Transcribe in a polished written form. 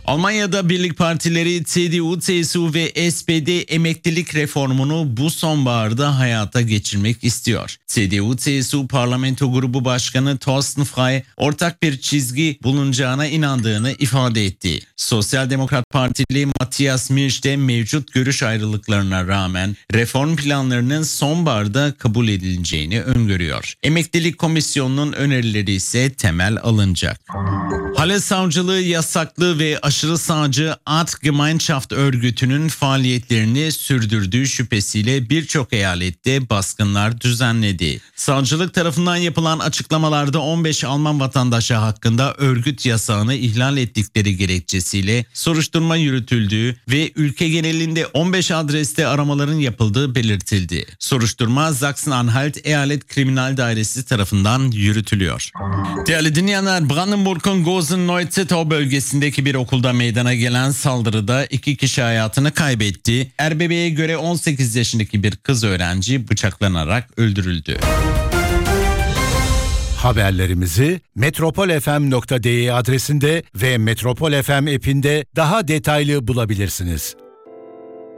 Almanya'da birlik partileri CDU, CSU ve SPD emeklilik reformunu bu sonbaharda hayata geçirmek istiyor. CDU-CSU Parlamento Grubu Başkanı Thorsten Frey ortak bir çizgi bulunacağına inandığını ifade etti. Sosyal Demokrat Partili Matthias Milch de mevcut görüş ayrılıklarına rağmen reform planlarının sonbaharda kabul edileceğini öngörüyor. Emeklilik Komisyonu'nun önerileri ise temel alınacak. Halle Savcılığı yasaklı ve aşırı sağcı Artgemeinschaft örgütünün faaliyetlerini sürdürdüğü şüphesiyle birçok eyalette baskınlar düzenledi. Savcılık tarafından yapılan açıklamalarda 15 Alman vatandaşı hakkında örgüt yasağını ihlal ettikleri gerekçesiyle soruşturma yürütüldüğü ve ülke genelinde 15 adreste aramaların yapıldığı belirtildi. Soruşturma Sachsen-Anhalt Eyalet Kriminal Dairesi tarafından yürütülüyor. Değerli dinleyenler, Brandenburg'un Gosen-Neuzittau bölgesindeki bir okulda meydana gelen saldırıda 2 kişi hayatını kaybetti. RBB'ye göre 18 yaşındaki bir kız öğrenci bıçaklanarak öldürüldü. Haberlerimizi metropolfm.de adresinde ve Metropol FM app'inde daha detaylı bulabilirsiniz.